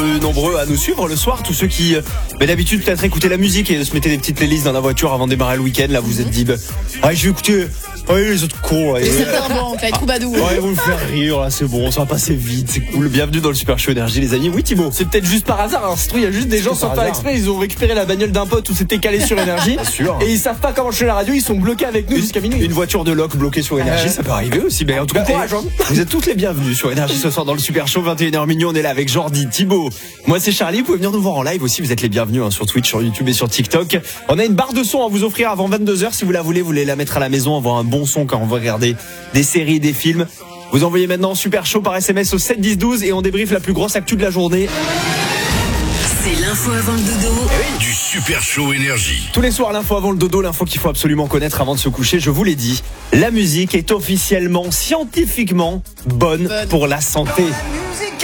Nombreux à nous suivre le soir, tous ceux qui d'habitude peut-être écoutaient la musique et se mettaient des petites playlists dans la voiture avant de démarrer le week-end. Là vous êtes dit je vais écouter les autres cons. C'est un bon, les troubadours. Ouais, vous me faire rire là, c'est bon, ça va passer vite, c'est cool. Bienvenue dans le Super Show Énergie les amis. Oui Thibaut, c'est peut-être juste par hasard, hein. Il y a juste des gens sans faire exprès, ils ont récupéré la bagnole d'un pote où c'était calé sur Énergie et ils savent pas comment changer la radio, ils sont bloqués avec nous jusqu'à minuit. Une voiture de loc bloquée sur Énergie, ça peut arriver aussi. Mais en tout cas, vous êtes toutes les bienvenues sur Énergie ce soir dans le Super Show 21h minuit. On est là avec Jordi, Thibaut. Moi c'est Charlie, vous pouvez venir nous voir en live aussi, vous êtes les bienvenus sur Twitch, sur YouTube et sur TikTok. On a une barre de son à vous offrir avant 22h si vous la voulez, vous voulez la mettre à la maison, avoir un bon son quand on va regarder des séries, des films. Vous envoyez maintenant Super Show par SMS au 7 10 12 et on débriefe la plus grosse actu de la journée. C'est l'info avant le dodo. Du Super Show Énergie. Tous les soirs, l'info avant le dodo, l'info qu'il faut absolument connaître avant de se coucher. Je vous l'ai dit, la musique est officiellement, scientifiquement bonne pour la santé.